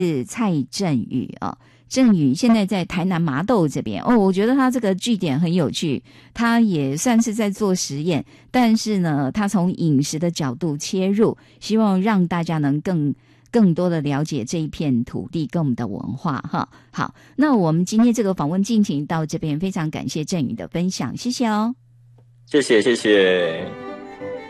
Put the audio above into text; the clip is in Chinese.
是蔡振宇啊。振宇现在在台南麻豆这边我觉得他这个据点很有趣，他也算是在做实验，但是呢，他从饮食的角度切入，希望让大家能更多的了解这一片土地跟我们的文化哈。好，那我们今天这个访问进行到这边，非常感谢振宇的分享，谢谢哦。 谢谢。